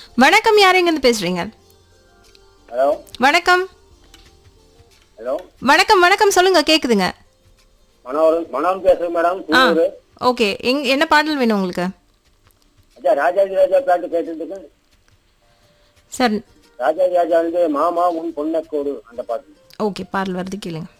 வணக்கம், யார் எங்கேருந்து பேசுறீங்க? ஹலோ வணக்கம். ஹலோ வணக்கம் வணக்கம், சொல்லுங்க, கேக்குதுங்க. மனோகரன் பேசுறேன் மேடம். ஆ திருவூர். ஓகே, என்ன பாடல் வேணும் உங்களுக்கு? அச்சா ராஜாஜி ராஜா பாட்டு கேட்டுருக்கு. சார் ராஜாஜி ராஜா வந்து மாமா உன் பொன்னக்கோடு அந்த பாட்டு. ஓகே, பாடல் வருது, கேளுங்க.